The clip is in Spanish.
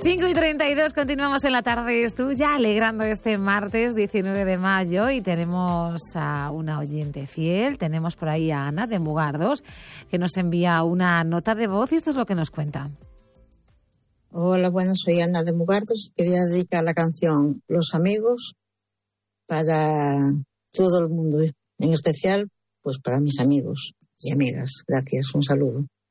5:32, continuamos en La Tarde es Tuya, alegrando este martes 19 de mayo y tenemos a una oyente fiel, tenemos por ahí a Ana de Mugardos, que nos envía una nota de voz y esto es lo que nos cuenta. Hola, buenas, soy Ana de Mugardos. Quería dedicar la canción Los Amigos para todo el mundo, en especial pues para mis amigos y amigas. Gracias, un saludo.